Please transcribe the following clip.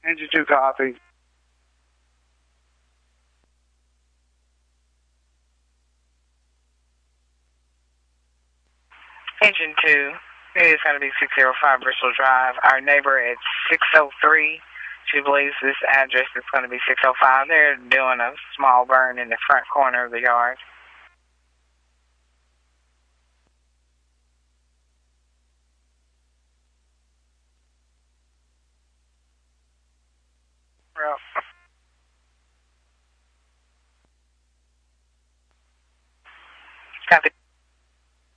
Engine 2 copy. Engine 2, it is going to be 605 Bristol Drive. Our neighbor at 603, she believes this address is going to be 605. They're doing a small burn in the front corner of the yard.